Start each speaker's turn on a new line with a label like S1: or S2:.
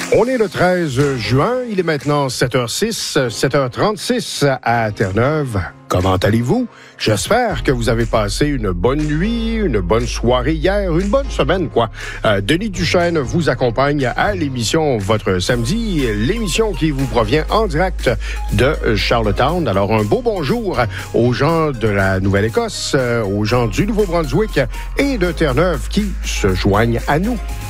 S1: On est le 13 juin, il est maintenant 7h06, 7h36 à Terre-Neuve. Comment allez-vous? J'espère que vous avez passé une bonne nuit, une bonne soirée hier, une bonne semaine, quoi. Denis Duchesne vous accompagne à l'émission Votre Samedi, l'émission qui vous provient en direct de Charlottetown. Alors, un beau bonjour aux gens de la Nouvelle-Écosse, aux gens du Nouveau-Brunswick et de Terre-Neuve qui se joignent à nous.